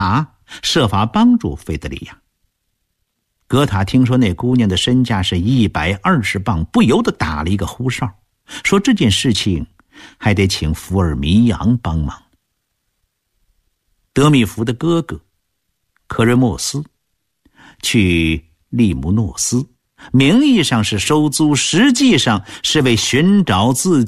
设法帮助菲德里亚。格塔听说那姑娘的身价是120磅，不由得打了一个呼哨，说这件事情还得请福尔米扬帮忙。德米福的哥哥科瑞莫斯去利姆诺斯，名义上是收租，实际上是为寻找自